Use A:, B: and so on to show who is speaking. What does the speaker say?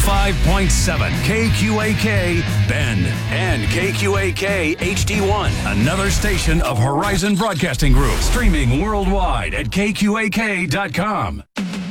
A: 105.7 KQAK Bend and KQAK HD1. Another station of Horizon Broadcasting Group. Streaming worldwide at KQAK.com.